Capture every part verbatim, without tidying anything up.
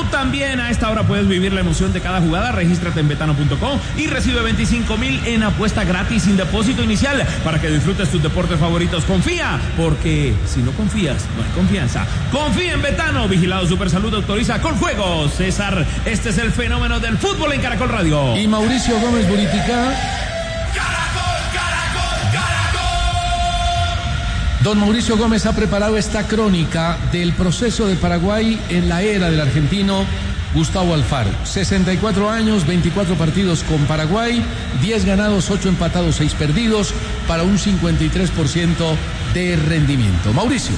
también a esta hora puedes vivir la emoción de cada jugada. Regístrate en betano punto com y recibe veinticinco mil en apuesta gratis sin depósito inicial para que disfrutes tus deportes favoritos. Confía, porque si no confías, no hay confianza. Confía en Betano. Vigilado Supersalud, autoriza con juegos. César, este es el fenómeno del fútbol en Caracol Radio. Y Mauricio Gómez Buritica. Caracol, Caracol, Caracol. Don Mauricio Gómez ha preparado esta crónica del proceso de Paraguay en la era del argentino Gustavo Alfaro. sesenta y cuatro años, veinticuatro partidos con Paraguay, diez ganados, ocho empatados, seis perdidos, para un cincuenta y tres por ciento de rendimiento. Mauricio.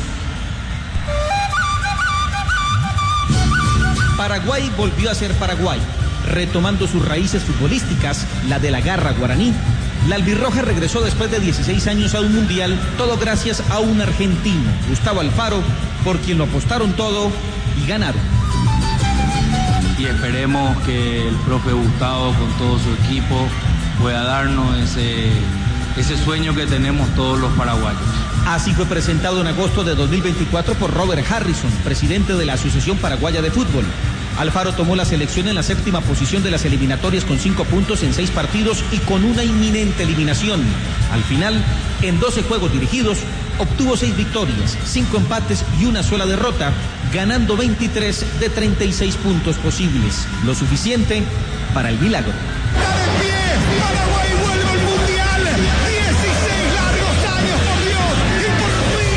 Paraguay volvió a ser Paraguay, retomando sus raíces futbolísticas, la de la garra guaraní. La albirroja regresó después de dieciséis años a un mundial, todo gracias a un argentino, Gustavo Alfaro, por quien lo apostaron todo y ganaron. Y esperemos que el profe Gustavo con todo su equipo pueda darnos ese, ese sueño que tenemos todos los paraguayos. Así fue presentado en agosto de dos mil veinticuatro por Robert Harrison, presidente de la Asociación Paraguaya de Fútbol. Alfaro tomó la selección en la séptima posición de las eliminatorias con cinco puntos en seis partidos y con una inminente eliminación. Al final, en doce juegos dirigidos, obtuvo seis victorias, cinco empates y una sola derrota, ganando veintitrés de treinta y seis puntos posibles, lo suficiente para el milagro. Paraguay vuelve al mundial. dieciséis largos años, por Dios. Y por fin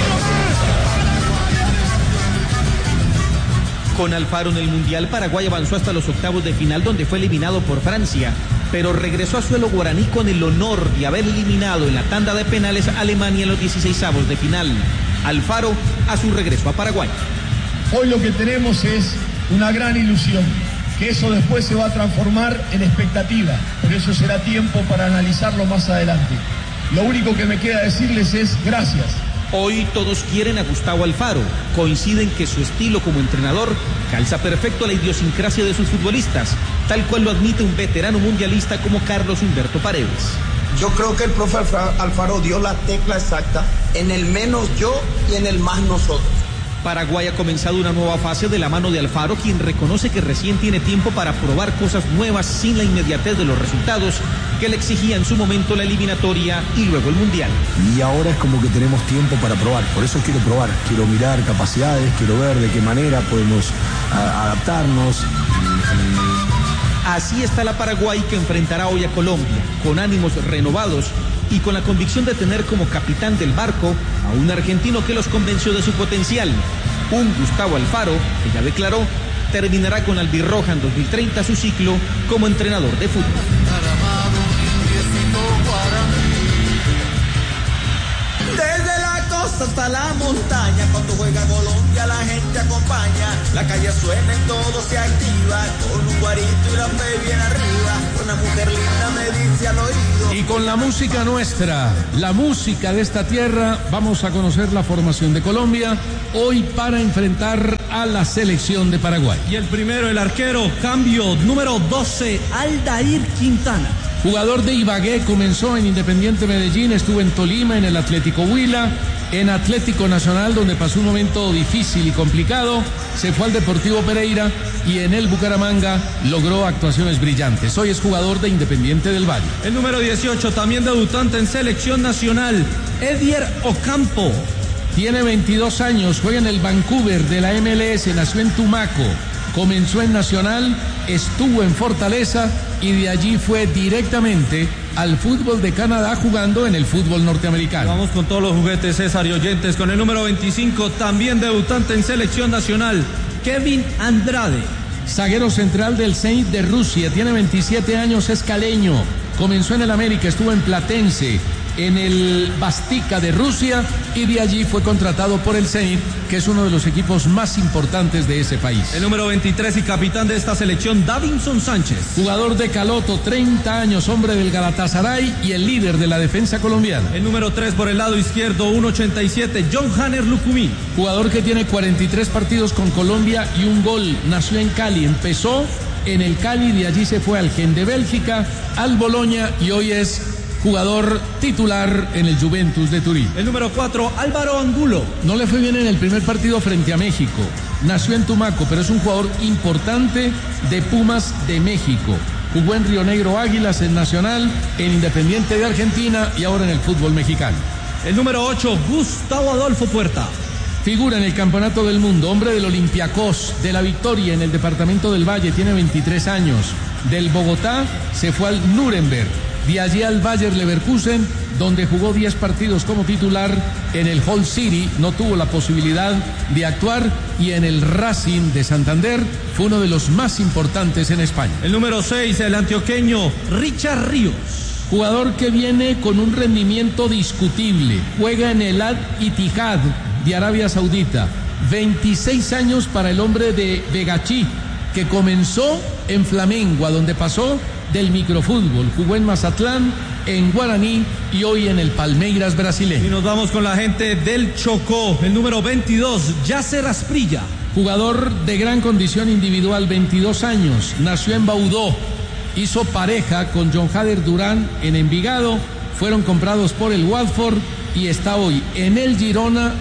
nomás. Con Alfaro en el mundial, Paraguay avanzó hasta los octavos de final, donde fue eliminado por Francia, pero regresó a suelo guaraní con el honor de haber eliminado en la tanda de penales a Alemania en los dieciseisavos de final. Alfaro a su regreso a Paraguay. Hoy lo que tenemos es una gran ilusión, que eso después se va a transformar en expectativa, por eso será tiempo para analizarlo más adelante. Lo único que me queda decirles es gracias. Hoy todos quieren a Gustavo Alfaro, coinciden que su estilo como entrenador calza perfecto a la idiosincrasia de sus futbolistas, tal cual lo admite un veterano mundialista como Carlos Humberto Paredes. Yo creo que el profe Alfaro dio la tecla exacta en el menos yo y en el más nosotros. Paraguay ha comenzado una nueva fase de la mano de Alfaro, quien reconoce que recién tiene tiempo para probar cosas nuevas sin la inmediatez de los resultados que le exigía en su momento la eliminatoria y luego el mundial. Y ahora es como que tenemos tiempo para probar, por eso quiero probar, quiero mirar capacidades, quiero ver de qué manera podemos a, adaptarnos. Así está la Paraguay que enfrentará hoy a Colombia, con ánimos renovados y con la convicción de tener como capitán del barco a un argentino que los convenció de su potencial, un Gustavo Alfaro que ya declaró terminará con albirroja en dos mil treinta su ciclo como entrenador de fútbol. Desde la costa hasta la montaña, cuando juega Colombia la gente acompaña. La calle suena y todo se activa, con un guarito y la fe bien arriba. Una mujer linda me dice al oído. Y con la música nuestra, la música de esta tierra, vamos a conocer la formación de Colombia hoy para enfrentar a la selección de Paraguay. Y el primero, el arquero, cambio número doce, Aldair Quintana. Jugador de Ibagué, comenzó en Independiente Medellín, estuvo en Tolima, en el Atlético Huila, en Atlético Nacional, donde pasó un momento difícil y complicado, se fue al Deportivo Pereira y en el Bucaramanga logró actuaciones brillantes. Hoy es jugador de Independiente del Valle. El número dieciocho, también debutante en selección nacional, Edier Ocampo. Tiene veintidós años, juega en el Vancouver de la M L S, nació en Tumaco. Comenzó en Nacional, estuvo en Fortaleza y de allí fue directamente al fútbol de Canadá jugando en el fútbol norteamericano. Vamos con todos los juguetes, César y oyentes, con el número veinticinco, también debutante en selección nacional, Kevin Andrade. Zaguero central del Zenit de Rusia, tiene veintisiete años, es caleño. Comenzó en el América, estuvo en Platense, en el Bastica de Rusia y de allí fue contratado por el Zenit, que es uno de los equipos más importantes de ese país. El número veintitrés y capitán de esta selección, Davinson Sánchez. Jugador de Caloto, treinta años, hombre del Galatasaray y el líder de la defensa colombiana. El número tres por el lado izquierdo, uno ochenta y siete, John Hanner Lucumí. Jugador que tiene cuarenta y tres partidos con Colombia y un gol, nació en Cali, empezó en el Cali, de allí se fue al Gen de Bélgica, al Boloña y hoy es jugador titular en el Juventus de Turín. El número cuatro, Álvaro Angulo. No le fue bien en el primer partido frente a México. nació en Tumaco, pero es un jugador importante de Pumas de México. Jugó en Río Negro Águilas, en Nacional, en Independiente de Argentina y ahora en el fútbol mexicano. El número ocho, Gustavo Adolfo Puerta. Figura en el Campeonato del Mundo, hombre del Olympiacos, de la Victoria en el departamento del Valle, tiene veintitrés años. Del Bogotá se fue al Nuremberg, de allí al Bayer Leverkusen, donde jugó diez partidos como titular. En el Hull City no tuvo la posibilidad de actuar y en el Racing de Santander fue uno de los más importantes en España. El número seis, el antioqueño Richard Ríos. Jugador que viene con un rendimiento discutible, juega en el Al Ittihad de Arabia Saudita, veintiséis años para el hombre de Begachí, que comenzó en Flamengo, a donde pasó del microfútbol, jugó en Mazatlán, en Guaraní y hoy en el Palmeiras brasileño. Y nos vamos con la gente del Chocó, el número veintidós, Yasser Asprilla. Jugador de gran condición individual, veintidós años, nació en Baudó, hizo pareja con John Hader Durán en Envigado, fueron comprados por el Watford y está hoy en el Girona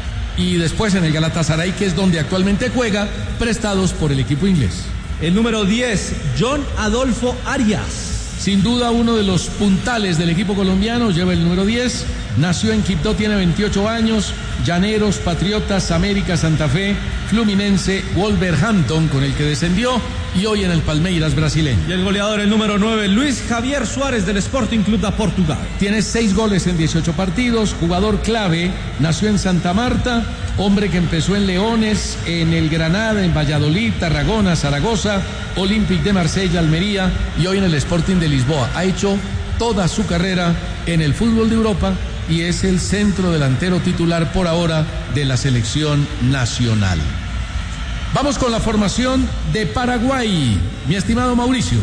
y después en el Galatasaray, que es donde actualmente juega, prestados por el equipo inglés. El número diez, John Adolfo Arias. Sin duda uno de los puntales del equipo colombiano, lleva el número diez, nació en Quibdó, tiene veintiocho años, Llaneros, Patriotas, América, Santa Fe, Fluminense, Wolverhampton, con el que descendió, y hoy en el Palmeiras brasileño. Y el goleador, el número nueve, Luis Javier Suárez del Sporting Club de Portugal. Tiene seis goles en dieciocho partidos, jugador clave, nació en Santa Marta, hombre que empezó en Leones, en el Granada, en Valladolid, Tarragona, Zaragoza, Olympique de Marsella, Almería y hoy en el Sporting de Lisboa. Ha hecho toda su carrera en el fútbol de Europa y es el centro delantero titular por ahora de la selección nacional. Vamos con la formación de Paraguay, mi estimado Mauricio.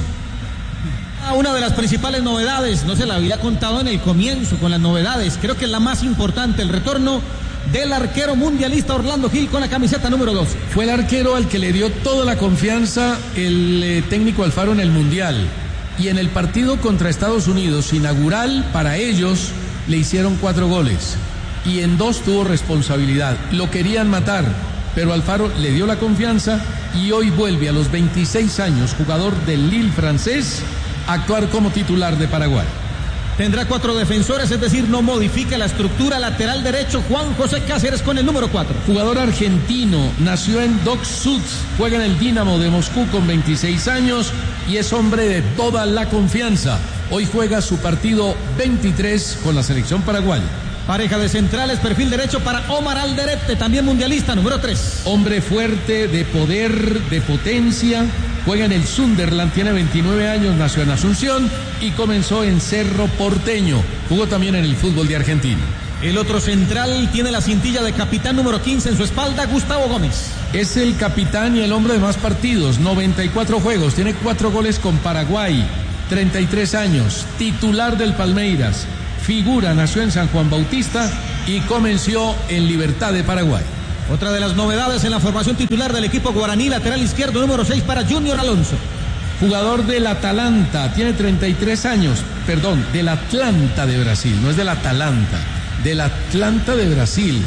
Una de las principales novedades, no se la había contado en el comienzo con las novedades, creo que es la más importante, el retorno del arquero mundialista Orlando Gil con la camiseta número doce. Fue el arquero al que le dio toda la confianza el eh, técnico Alfaro en el Mundial. Y en el partido contra Estados Unidos, inaugural para ellos, le hicieron cuatro goles. Y en dos tuvo responsabilidad. Lo querían matar, pero Alfaro le dio la confianza y hoy vuelve a los veintiséis años, jugador del Lille francés, a actuar como titular de Paraguay. Tendrá cuatro defensores, es decir, no modifica la estructura. Lateral derecho, Juan José Cáceres con el número cuatro. Jugador argentino, nació en Dock-Sud, juega en el Dinamo de Moscú con veintiséis años y es hombre de toda la confianza. Hoy juega su partido veintitrés con la selección paraguaya. Pareja de centrales, perfil derecho para Omar Alderete, también mundialista, número tres. Hombre fuerte, de poder, de potencia, juega en el Sunderland, tiene veintinueve años, nació en Asunción y comenzó en Cerro Porteño. Jugó también en el fútbol de Argentina. El otro central tiene la cintilla de capitán número quince en su espalda, Gustavo Gómez. Es el capitán y el hombre de más partidos, noventa y cuatro juegos, tiene cuatro goles con Paraguay, treinta y tres años, titular del Palmeiras. Figura, nació en San Juan Bautista y comenzó en Libertad de Paraguay. Otra de las novedades en la formación titular del equipo guaraní, lateral izquierdo número seis para Junior Alonso. Jugador del Atalanta, tiene treinta y tres años, perdón, del Atlanta de Brasil, no es del Atalanta, del Atlanta de Brasil.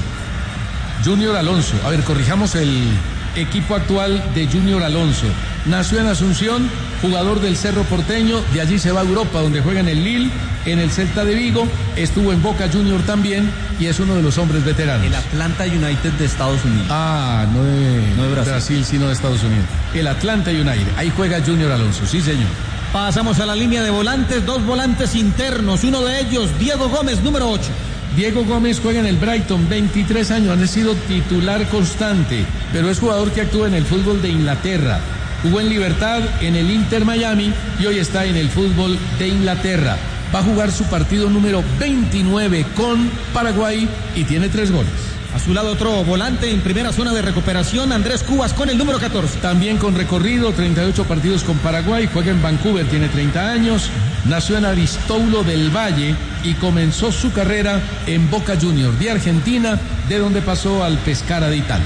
Junior Alonso, a ver, corrijamos el equipo actual de Junior Alonso. Nació en Asunción, jugador del Cerro Porteño, de allí se va a Europa, donde juega en el Lille, en el Celta de Vigo, estuvo en Boca Junior también y es uno de los hombres veteranos. El Atlanta United de Estados Unidos. Ah, no de, no de Brasil. Brasil, sino de Estados Unidos. El Atlanta United, ahí juega Junior Alonso, sí señor. Pasamos a la línea de volantes, dos volantes internos, uno de ellos, Diego Gómez, número ocho. Diego Gómez juega en el Brighton, veintitrés años, ha sido titular constante, pero es jugador que actúa en el fútbol de Inglaterra. Jugó en Libertad, en el Inter Miami y hoy está en el fútbol de Inglaterra. Va a jugar su partido número veintinueve con Paraguay y tiene tres goles. A su lado otro volante en primera zona de recuperación, Andrés Cubas con el número catorce. También con recorrido, treinta y ocho partidos con Paraguay, juega en Vancouver, tiene treinta años, nació en Aristoulo del Valle y comenzó su carrera en Boca Juniors de Argentina, de donde pasó al Pescara de Italia.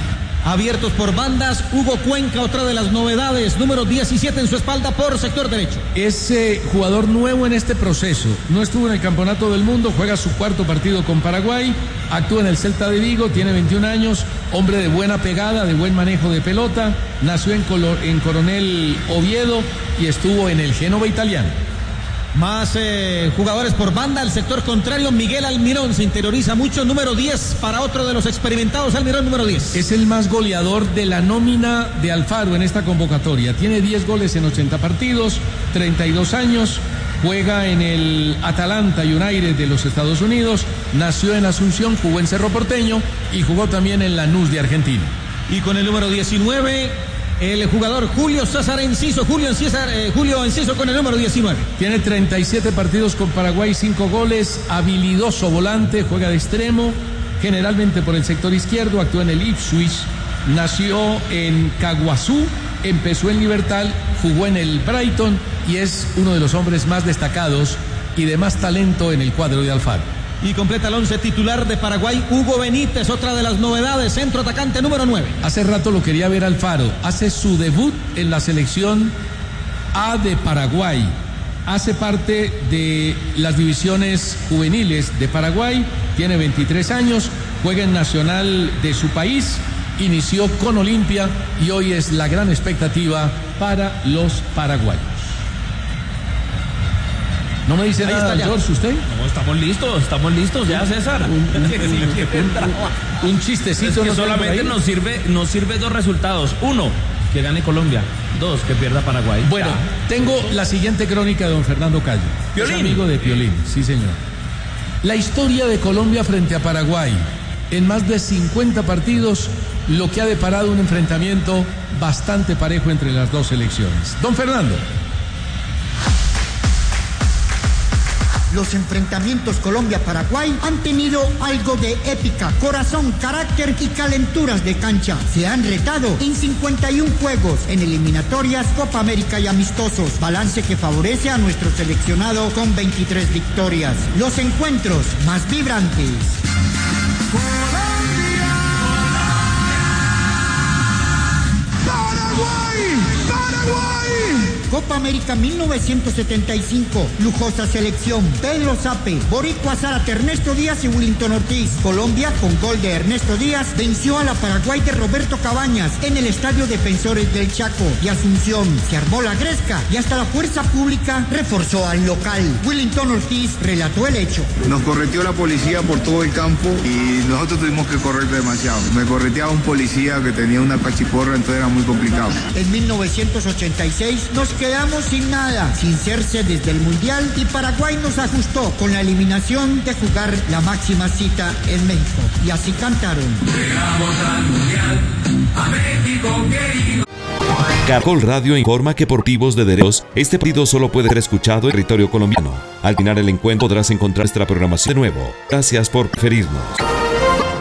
Abiertos por bandas, Hugo Cuenca, otra de las novedades, número diecisiete en su espalda por sector derecho. Es eh, jugador nuevo en este proceso, no estuvo en el Campeonato del Mundo, juega su cuarto partido con Paraguay, actúa en el Celta de Vigo, tiene veintiún años, hombre de buena pegada, de buen manejo de pelota, nació en, Colo- en Coronel Oviedo y estuvo en el Génova italiano. Más eh, jugadores por banda, el sector contrario, Miguel Almirón se interioriza mucho, número diez para otro de los experimentados, Almirón número diez. Es el más goleador de la nómina de Alfaro en esta convocatoria, tiene diez goles en ochenta partidos, treinta y dos años, juega en el Atalanta United de los Estados Unidos, nació en Asunción, jugó en Cerro Porteño y jugó también en Lanús de Argentina. Y con el número diecinueve... el jugador Julio César Enciso, Julio Enciso, eh, Julio Enciso con el número diecinueve. Tiene treinta y siete partidos con Paraguay, cinco goles, habilidoso volante, juega de extremo, generalmente por el sector izquierdo, actúa en el Ipswich, nació en Caguazú, empezó en Libertad, jugó en el Brighton y es uno de los hombres más destacados y de más talento en el cuadro de Alfaro. Y completa el once titular de Paraguay, Hugo Benítez, otra de las novedades, centro atacante número nueve. Hace rato lo quería ver Alfaro, hace su debut en la selección A de Paraguay, hace parte de las divisiones juveniles de Paraguay, tiene veintitrés años, juega en Nacional de su país, inició con Olimpia y hoy es la gran expectativa para los paraguayos. ¿No me dice Ahí nada, está George, usted? No, estamos listos, estamos listos ya, César. Un, un, un, un chistecito. Es que solamente nos sirve, nos sirve dos resultados. Uno, que gane Colombia. Dos, que pierda Paraguay. Bueno, ya. Tengo la siguiente crónica de don Fernando Cayo. Piolín. Es amigo de Piolín, sí señor. La historia de Colombia frente a Paraguay. En más de cincuenta partidos, lo que ha deparado un enfrentamiento bastante parejo entre las dos selecciones. Don Fernando. Los enfrentamientos Colombia-Paraguay han tenido algo de épica, corazón, carácter y calenturas de cancha. Se han retado en cincuenta y un juegos en eliminatorias, Copa América y amistosos. Balance que favorece a nuestro seleccionado con veintitrés victorias. Los encuentros más vibrantes. ¡Colombia! ¡Paraguay! ¡Paraguay! Copa América mil novecientos setenta y cinco, lujosa selección, Pedro Zape, Boricua Zárate, Ernesto Díaz y Willington Ortiz. Colombia, con gol de Ernesto Díaz, venció a la Paraguay de Roberto Cabañas en el Estadio Defensores del Chaco y Asunción. Se armó la gresca y hasta la fuerza pública reforzó al local. Willington Ortiz relató el hecho. Nos correteó la policía por todo el campo y nosotros tuvimos que correr demasiado. Me correteaba un policía que tenía una cachiporra, entonces era muy complicado. En mil novecientos ochenta y seis nos quedamos sin nada, sin serse desde el Mundial, y Paraguay nos ajustó con la eliminación de jugar la máxima cita en México. Y así cantaron. Llegamos al Mundial, a México querido. Caracol Radio informa que por motivos de derechos, este partido solo puede ser escuchado en territorio colombiano. Al final el encuentro podrás encontrar nuestra programación de nuevo. Gracias por preferirnos.